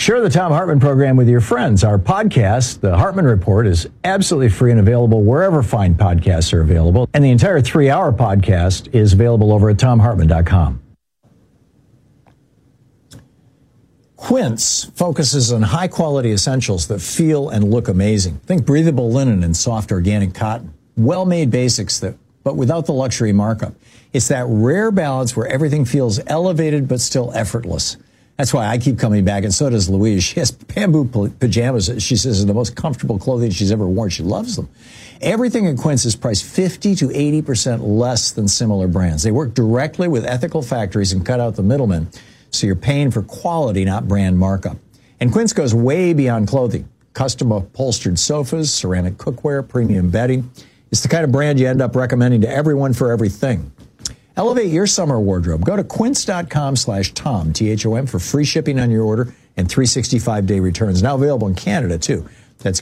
Share the Thom Hartmann program with your friends. Our podcast, The Hartmann Report, is absolutely free and available wherever fine podcasts are available. And the entire 3-hour podcast is available over at thomhartmann.com. Quince focuses on high-quality essentials that feel and look amazing. Think breathable linen and soft organic cotton. Well-made basics, but without the luxury markup. It's that rare balance where everything feels elevated but still effortless. That's why I keep coming back, and so does Louise. She has bamboo pajamas that she says are the most comfortable clothing she's ever worn. She loves them. Everything at Quince is priced 50 to 80% less than similar brands. They work directly with ethical factories and cut out the middlemen, so you're paying for quality, not brand markup. And Quince goes way beyond clothing. Custom upholstered sofas, ceramic cookware, premium bedding. It's the kind of brand you end up recommending to everyone for everything. Elevate your summer wardrobe. Go to quince.com/Tom, T-H-O-M, for free shipping on your order and 365-day returns. Now available in Canada, too. That's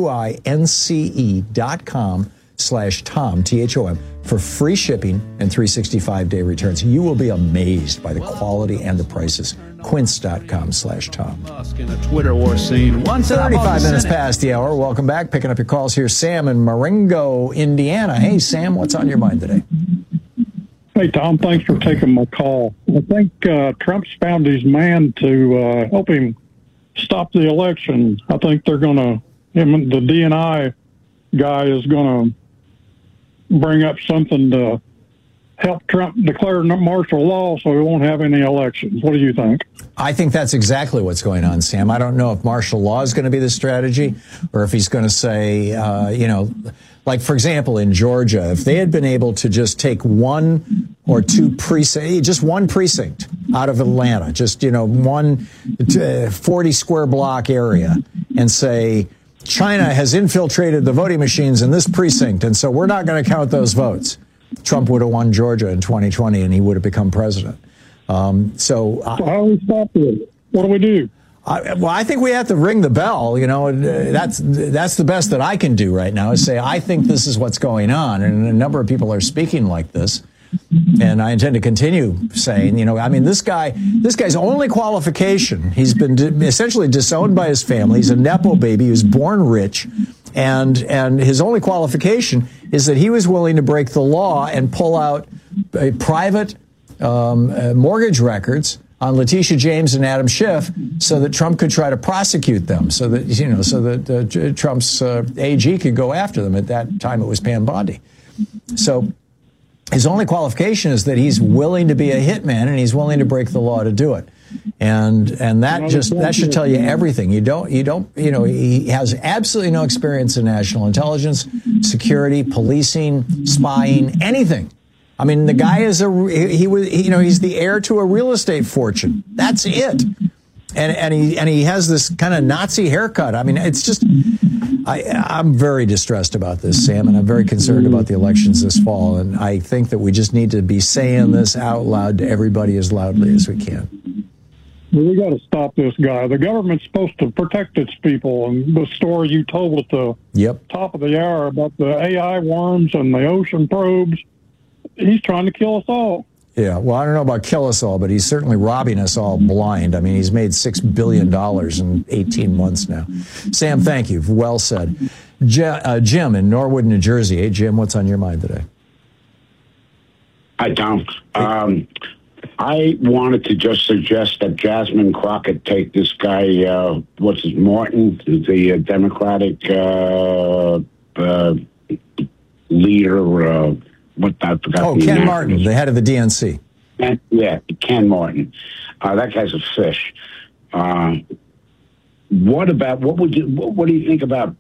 QUINCE.com/Tom, T-H-O-M, for free shipping and 365-day returns. You will be amazed by the quality and the prices. Quince.com/Tom. In a Twitter war scene. 35 minutes past the hour. Welcome back. Picking up your calls here. Sam in Marengo, Indiana. Hey, Sam, what's on your mind today? Hey, Tom, thanks for taking my call. I think Trump's found his man to help him stop the election. I think they're going to, the DNI guy is going to bring up something to help Trump declare martial law so we won't have any elections. What do you think? I think that's exactly what's going on, Sam. I don't know if martial law is going to be the strategy or if he's going to say, like, for example, in Georgia, if they had been able to just take one or two precincts, just one precinct out of Atlanta, just, one 40 square block area and say, China has infiltrated the voting machines in this precinct, and so we're not going to count those votes. Trump would have won Georgia in 2020, and he would have become president. So how do we stop it? What do we do? I think we have to ring the bell. That's the best that I can do right now is say, I think this is what's going on. And a number of people are speaking like this. And I intend to continue saying, this guy's only qualification, he's been essentially disowned by his family. He's a Nepo baby. He was born rich. And his only qualification is that he was willing to break the law and pull out private mortgage records on Letitia James and Adam Schiff so that Trump could try to prosecute them, so that Trump's AG could go after them. At that time, it was Pam Bondi. So his only qualification is that he's willing to be a hitman and he's willing to break the law to do it. And that should tell you everything. He has absolutely no experience in national intelligence, security, policing, spying, anything. I mean, the guy is he's the heir to a real estate fortune. That's it. And he has this kind of Nazi haircut. I mean, it's just, I'm very distressed about this, Sam, and I'm very concerned about the elections this fall. And I think that we just need to be saying this out loud to everybody as loudly as we can. We got to stop this guy. The government's supposed to protect its people. And the story you told at the top of the hour about the AI worms and the ocean probes, he's trying to kill us all. Yeah, well, I don't know about kill us all, but he's certainly robbing us all blind. I mean, he's made $6 billion in 18 months now. Sam, thank you. Well said. Jim in Norwood, New Jersey. Hey, Jim, what's on your mind today? Hi, Tom. I wanted to just suggest that Jasmine Crockett take this guy, Morton, the Democratic leader, Ken Martin, the head of the DNC. Ken Martin. That guy's a fish. What do you think about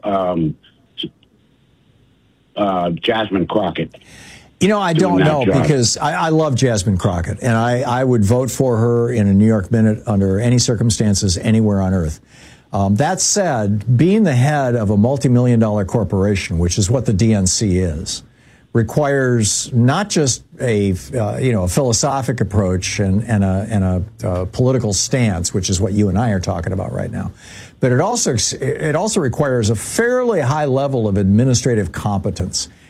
Jasmine Crockett? I don't know because I love Jasmine Crockett, and I would vote for her in a New York Minute under any circumstances anywhere on earth. That said, being the head of a multi-million-dollar corporation, which is what the DNC is, requires not just a philosophic approach and a political stance, which is what you and I are talking about right now, but it also requires a fairly high level of administrative competence.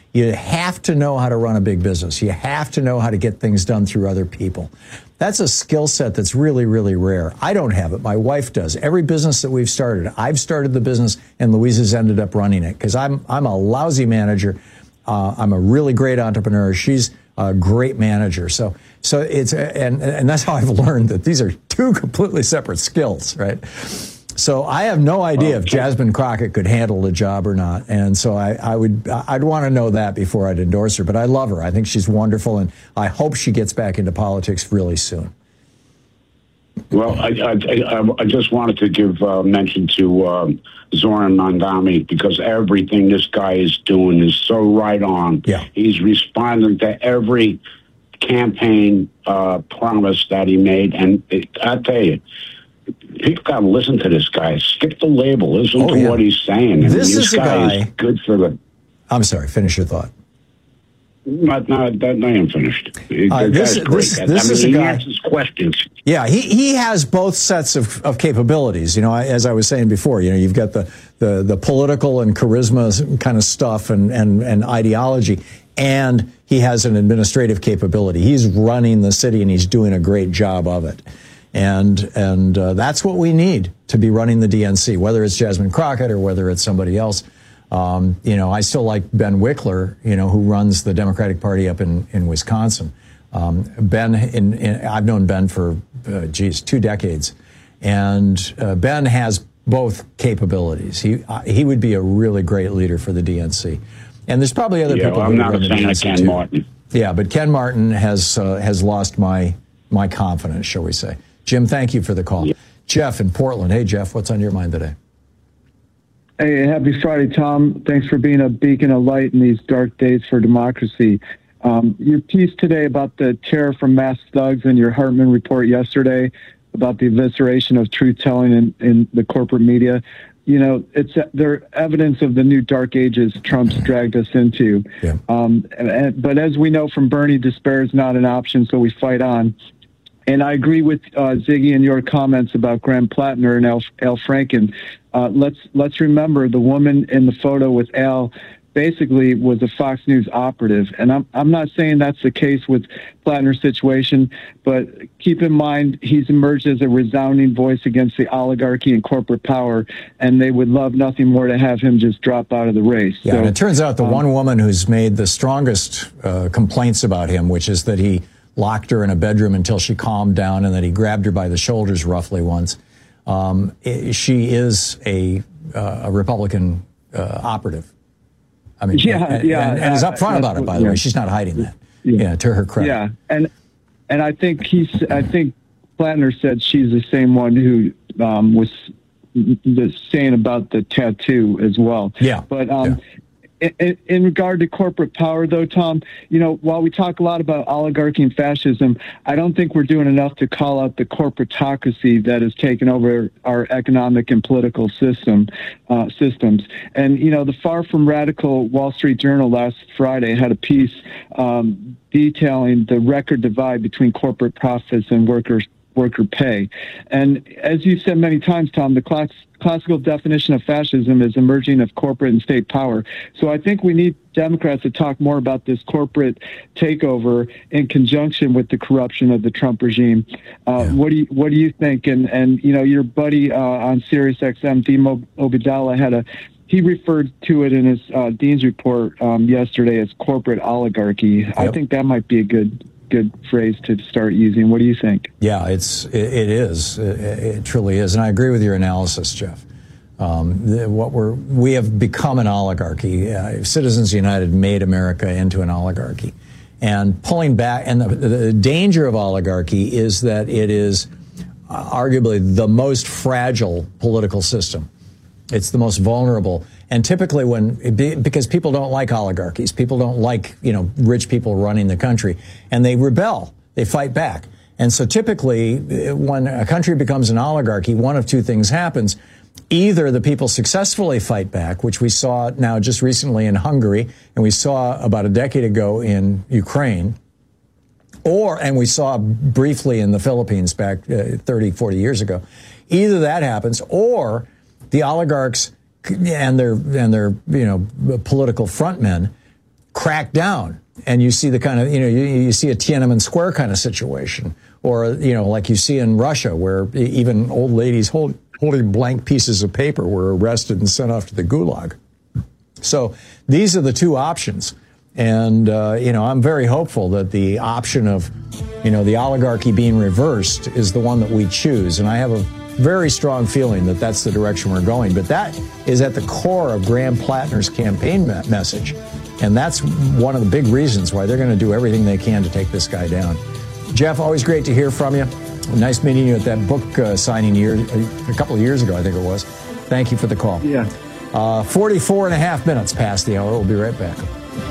You have to know how to run a big business. You have to know how to get things done through other people. That's a skill set that's really, really rare. I don't have it. My wife does. Every business that we've started, I've started the business and Louise has ended up running it because I'm a lousy manager. I'm a really great entrepreneur. She's a great manager. So it's, and that's how I've learned that these are two completely separate skills, right? So I have no idea if Jasmine Crockett could handle the job or not. And so I'd want to know that before I'd endorse her. But I love her. I think she's wonderful. And I hope she gets back into politics really soon. Well, I just wanted to give mention to Zoran Mondami because everything this guy is doing is so right on. Yeah. He's responding to every campaign promise that he made. And I tell you, people got to listen to this guy. Skip the label. Listen to what he's saying. This is a guy is good for the... I'm sorry, finish your thought. Not I am finished. This is a he guy. answers questions. Yeah, he has both sets of capabilities. You know, as I was saying before, you know, you've got the political and charisma kind of stuff and ideology, and he has an administrative capability. He's running the city, and he's doing a great job of it. And that's what we need to be running the DNC, whether it's Jasmine Crockett or whether it's somebody else. You know, I still like Ben Wickler, you know, who runs the Democratic Party up in Wisconsin. I've known Ben for, 2 decades. And Ben has both capabilities. He would be a really great leader for the DNC. And there's probably other people I'm who not run a the fan of DNC Ken too. Martin. Yeah, but Ken Martin has lost my confidence, shall we say. Jim, thank you for the call. Yeah. Jeff in Portland. Hey, Jeff, what's on your mind today? Hey, happy Friday, Tom. Thanks for being a beacon of light in these dark days for democracy. Your piece today about the terror from mass thugs and your Hartman report yesterday about the evisceration of truth-telling in the corporate media, you know, they're evidence of the new dark ages Trump's dragged us into. Yeah. But as we know from Bernie, despair is not an option, so we fight on. And I agree with Ziggy and your comments about Graham Plattner and Al Franken. Let's remember the woman in the photo with Al basically was a Fox News operative. And I'm not saying that's the case with Plattner's situation, but keep in mind he's emerged as a resounding voice against the oligarchy and corporate power, and they would love nothing more to have him just drop out of the race. Yeah, so, and it turns out the one woman who's made the strongest complaints about him, which is that he locked her in a bedroom until she calmed down and that he grabbed her by the shoulders roughly once. She is a Republican operative. I mean, and is upfront about it, by the way. She's not hiding that. Yeah, to her credit. Yeah, and I think Plattner said she's the same one who was saying about the tattoo as well. Yeah, but in regard to corporate power, though, Tom, you know, while we talk a lot about oligarchy and fascism, I don't think we're doing enough to call out the corporatocracy that has taken over our economic and political systems. And, you know, the far from radical Wall Street Journal last Friday had a piece detailing the record divide between corporate profits and worker pay. And as you said many times, Tom, the classical definition of fascism is emerging of corporate and state power. So I think we need Democrats to talk more about this corporate takeover in conjunction with the corruption of the Trump regime. What do you think? And you know, your buddy on Sirius XM, Dimo Obeidallah, he referred to it in his Dean's report yesterday as corporate oligarchy. Yep. I think that might be a good phrase to start using. What do you think? Yeah, it is. It truly is. And I agree with your analysis, Jeff. We have become an oligarchy. Citizens United made America into an oligarchy. And pulling back, and the danger of oligarchy is that it is arguably the most fragile political system. It's the most vulnerable. And typically because people don't like oligarchies, people don't like, you know, rich people running the country, and they rebel, they fight back. And so typically when a country becomes an oligarchy, one of two things happens. Either the people successfully fight back, which we saw now just recently in Hungary, and we saw about a decade ago in Ukraine, and we saw briefly in the Philippines back 30, 40 years ago. Either that happens, or the oligarchs and their you know, political frontmen crack down. And you see the kind of, you see a Tiananmen Square kind of situation, or, like you see in Russia, where even old ladies holding blank pieces of paper were arrested and sent off to the gulag. So these are the two options. And, I'm very hopeful that the option of, the oligarchy being reversed is the one that we choose. And I have a very strong feeling that that's the direction we're going. But that is at the core of Graham Plattner's campaign message. And that's one of the big reasons why they're going to do everything they can to take this guy down. Jeff, always great to hear from you. Nice meeting you at that book signing a couple of years ago, I think it was. Thank you for the call. Yeah. 44 and a half minutes past the hour. We'll be right back.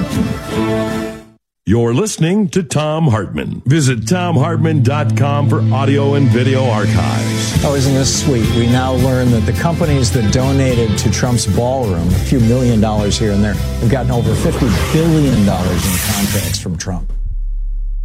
You're listening to Thom Hartmann. Visit ThomHartmann.com for audio and video archives. Oh, isn't this sweet? We now learn that the companies that donated to Trump's ballroom, a few $1 million here and there, have gotten over $50 billion in contracts from Trump.